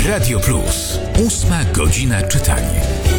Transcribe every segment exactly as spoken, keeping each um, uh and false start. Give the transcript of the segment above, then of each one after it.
Radio Plus. Ósma godzina czytania.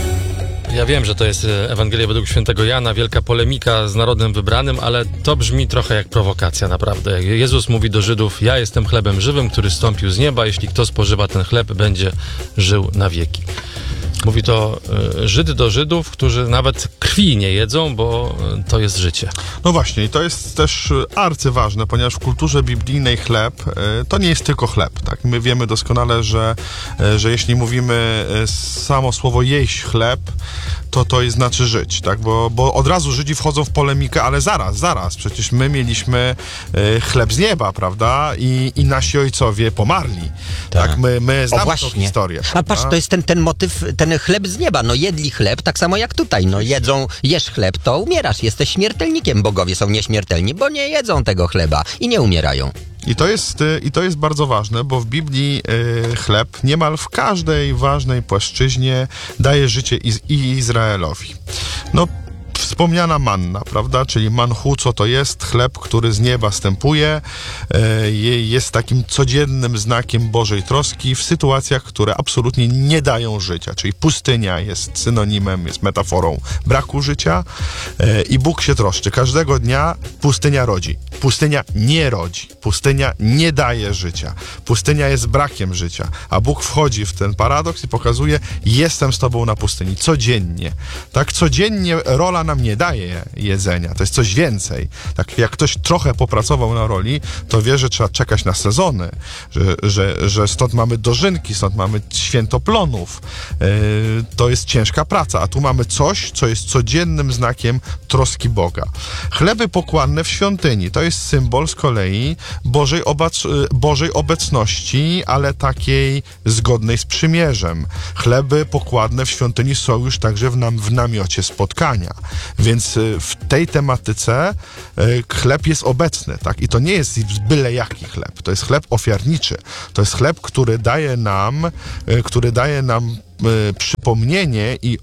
Ja wiem, że to jest Ewangelia według świętego Jana, wielka polemika z narodem wybranym, ale to brzmi trochę jak prowokacja, naprawdę. Jezus mówi do Żydów: ja jestem chlebem żywym, który zstąpił z nieba, jeśli kto spożywa ten chleb, będzie żył na wieki. Mówi to y, Żyd do Żydów, którzy nawet krwi nie jedzą, bo y, to jest życie. No właśnie, i to jest też arcyważne, ponieważ w kulturze biblijnej chleb y, to nie jest tylko chleb, tak? My wiemy doskonale, że, y, że jeśli mówimy y, samo słowo jeść chleb, to to jest znaczy żyć, tak? Bo, bo od razu Żydzi wchodzą w polemikę, ale zaraz, zaraz, przecież my mieliśmy y, chleb z nieba, prawda? I, i nasi ojcowie pomarli, tak? tak? My, my znamy tą historię. A patrz, to jest ten, ten motyw, ten chleb z nieba, no jedli chleb, tak samo jak tutaj, no jedzą, jesz chleb, to umierasz, jesteś śmiertelnikiem, bogowie są nieśmiertelni, bo nie jedzą tego chleba i nie umierają. I to jest, I to jest bardzo ważne, bo w Biblii y, chleb niemal w każdej ważnej płaszczyźnie daje życie iz, i Izraelowi. No, wspomniana manna, prawda, czyli manchu, co to jest? Chleb, który z nieba stępuje, e, jest takim codziennym znakiem Bożej troski w sytuacjach, które absolutnie nie dają życia, czyli pustynia jest synonimem, jest metaforą braku życia e, i Bóg się troszczy. Każdego dnia pustynia rodzi. Pustynia nie rodzi. Pustynia nie daje życia. Pustynia jest brakiem życia, a Bóg wchodzi w ten paradoks i pokazuje: jestem z tobą na pustyni. Codziennie. Tak, codziennie rola nam nie daje jedzenia. To jest coś więcej. Tak, jak ktoś trochę popracował na roli, to wie, że trzeba czekać na sezony, że, że, że stąd mamy dożynki, stąd mamy święto plonów. Yy, to jest ciężka praca, a tu mamy coś, co jest codziennym znakiem troski Boga. Chleby pokładne w świątyni, to jest symbol z kolei Bożej, obac- Bożej obecności, ale takiej zgodnej z przymierzem. Chleby pokładne w świątyni są już także w, nam, w namiocie spotkania. Więc w tej tematyce chleb jest obecny, tak? I to nie jest byle jaki chleb. To jest chleb ofiarniczy. To jest chleb, który daje nam, który daje nam przypomnienie i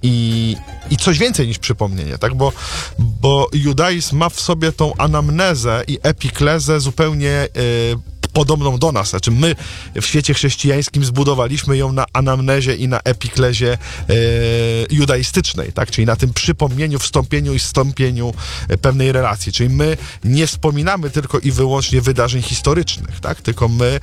I, i coś więcej niż przypomnienie, tak? Bo, bo judaizm ma w sobie tą anamnezę i epiklezę zupełnie y, podobną do nas. Znaczy my w świecie chrześcijańskim zbudowaliśmy ją na anamnezie i na epiklezie y, judaistycznej, tak? Czyli na tym przypomnieniu, wstąpieniu i zstąpieniu pewnej relacji. Czyli my nie wspominamy tylko i wyłącznie wydarzeń historycznych, tak? Tylko my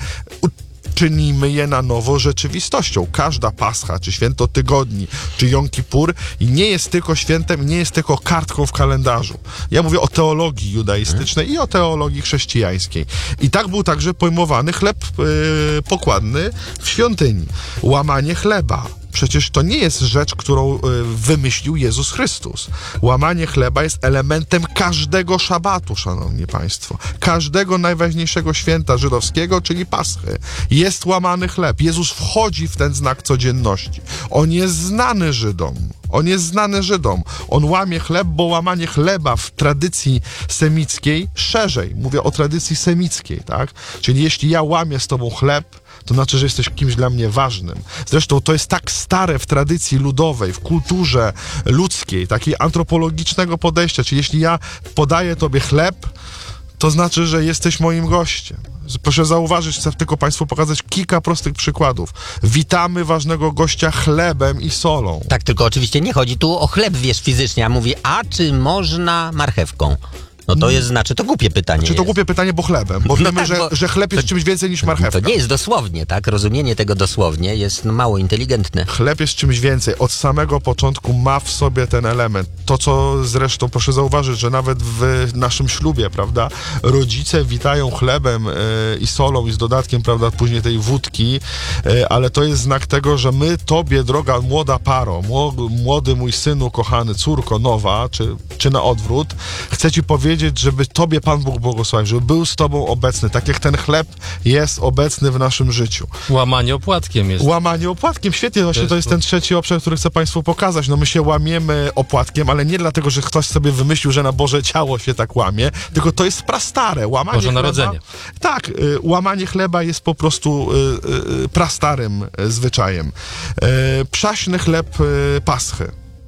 czynimy je na nowo rzeczywistością. Każda Pascha, czy święto tygodni, czy Jom Kippur nie jest tylko świętem, nie jest tylko kartką w kalendarzu. Ja mówię o teologii judaistycznej i o teologii chrześcijańskiej. I tak był także pojmowany chleb yy, pokładny w świątyni. Łamanie chleba. Przecież to nie jest rzecz, którą y, wymyślił Jezus Chrystus. Łamanie chleba jest elementem każdego szabatu, szanowni państwo. Każdego najważniejszego święta żydowskiego, czyli Paschy. Jest łamany chleb. Jezus wchodzi w ten znak codzienności. On jest znany Żydom. On jest znany Żydom. On łamie chleb, bo łamanie chleba w tradycji semickiej szerzej. Mówię o tradycji semickiej, tak? Czyli jeśli ja łamię z tobą chleb, to znaczy, że jesteś kimś dla mnie ważnym. Zresztą to jest tak stare w tradycji ludowej, w kulturze ludzkiej, takiej antropologicznego podejścia. Czyli jeśli ja podaję tobie chleb, to znaczy, że jesteś moim gościem. Proszę zauważyć, chcę tylko państwu pokazać kilka prostych przykładów. Witamy ważnego gościa chlebem i solą. Tak, tylko oczywiście nie chodzi tu o chleb, wiesz, fizycznie, a mówi: a czy można marchewką? No to jest, znaczy, to głupie pytanie. Czy to jest. głupie pytanie, bo chlebem, bo no wiemy, tak, że, bo że chleb jest to, czymś więcej niż marchewka. To nie jest dosłownie, tak? Rozumienie tego dosłownie jest no, mało inteligentne. Chleb jest czymś więcej. Od samego początku ma w sobie ten element. To, co zresztą, proszę zauważyć, że nawet w naszym ślubie, prawda, rodzice witają chlebem yy, i solą i z dodatkiem, prawda, później tej wódki, yy, ale to jest znak tego, że my tobie, droga młoda paro, młody mój synu, kochany, córko nowa, czy, czy na odwrót, chcę ci powiedzieć, żeby tobie Pan Bóg błogosławił, żeby był z tobą obecny, tak jak ten chleb jest obecny w naszym życiu. Łamanie opłatkiem jest. Łamanie opłatkiem, świetnie, właśnie to jest ten trzeci obszar, który chcę państwu pokazać. No my się łamiemy opłatkiem, ale nie dlatego, że ktoś sobie wymyślił, że na Boże ciało się tak łamie, tylko to jest prastare. Łamanie Boże chleba, Narodzenie. Tak, y, łamanie chleba jest po prostu y, y, prastarym y, zwyczajem. Y, przaśny chleb y, Paschy.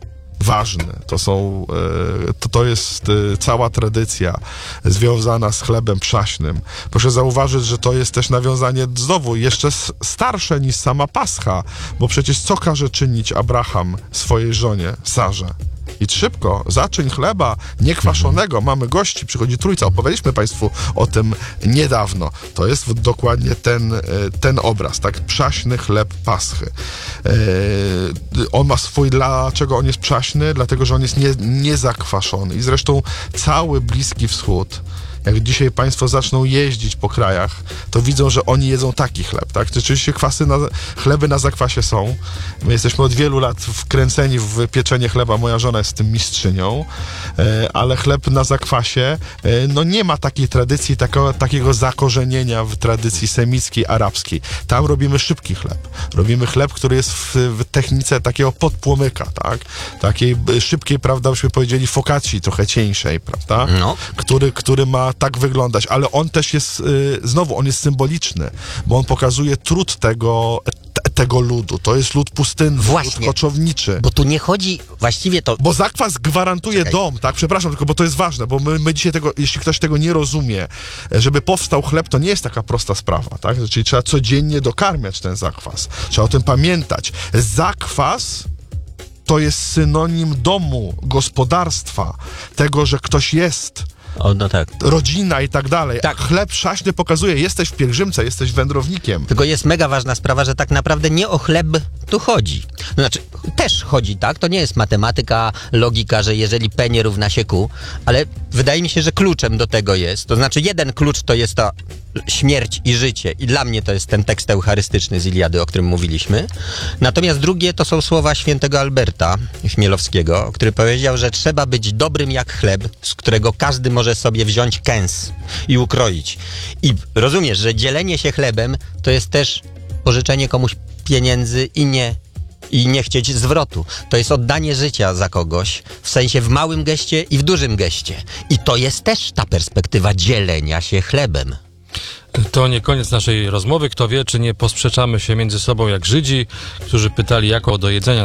ważny. To są, e, to, to jest e, cała tradycja związana z chlebem przaśnym. Proszę zauważyć, że to jest też nawiązanie znowu jeszcze s- starsze niż sama Pascha, bo przecież co każe czynić Abraham swojej żonie, Sarze? Idź szybko, zaczyń chleba niekwaszonego. Mamy gości, przychodzi trójca. Opowiadaliśmy Państwu o tym niedawno. To jest dokładnie ten, e, ten obraz, tak? Przaśny chleb Paschy. E, on ma swój, dlaczego on jest przaśny? Dlatego, że on jest nie, niezakwaszony. I zresztą cały Bliski Wschód, jak dzisiaj Państwo zaczną jeździć po krajach, to widzą, że oni jedzą taki chleb, tak? Rzeczywiście kwasy na, chleby na zakwasie są. My jesteśmy od wielu lat wkręceni w pieczenie chleba. Moja żona jest tym mistrzynią, e, ale chleb na zakwasie, e, no nie ma takiej tradycji, tako, takiego zakorzenienia w tradycji semickiej, arabskiej. Tam robimy szybki chleb. Robimy chleb, który jest w, w technice takiego podpłomyka, tak? Takiej szybkiej, prawda, byśmy powiedzieli focacci, trochę cieńszej, prawda? No. Który, który ma tak wyglądać, ale on też jest, y, znowu, on jest symboliczny, bo on pokazuje trud tego, te, tego ludu. To jest lud pustynny, Właśnie. lud koczowniczy. Bo tu nie chodzi, właściwie to... Bo zakwas gwarantuje Czekaj. dom, tak? Przepraszam, tylko bo to jest ważne, bo my, my dzisiaj tego, jeśli ktoś tego nie rozumie, żeby powstał chleb, to nie jest taka prosta sprawa, tak? Czyli trzeba codziennie dokarmiać ten zakwas. Trzeba o tym pamiętać. Zakwas to jest synonim domu, gospodarstwa, tego, że ktoś jest, O, no tak. rodzina i tak dalej. Tak. Chleb przaśny pokazuje, jesteś w pielgrzymce, jesteś wędrownikiem. Tylko jest mega ważna sprawa, że tak naprawdę nie o chleb tu chodzi. No, znaczy, też chodzi, tak? To nie jest matematyka, logika, że jeżeli P nie równa się Q, ale wydaje mi się, że kluczem do tego jest. To znaczy, jeden klucz to jest ta śmierć i życie. I dla mnie to jest ten tekst eucharystyczny z Iliady, o którym mówiliśmy. Natomiast drugie to są słowa świętego Alberta Chmielowskiego, który powiedział, że trzeba być dobrym jak chleb, z którego każdy może sobie wziąć kęs i ukroić. I rozumiesz, że dzielenie się chlebem to jest też pożyczenie komuś pieniędzy i nie, i nie chcieć zwrotu. To jest oddanie życia za kogoś, w sensie w małym geście i w dużym geście. I to jest też ta perspektywa dzielenia się chlebem. To nie koniec naszej rozmowy. Kto wie, czy nie posprzeczamy się między sobą jak Żydzi, którzy pytali, jako do jedzenia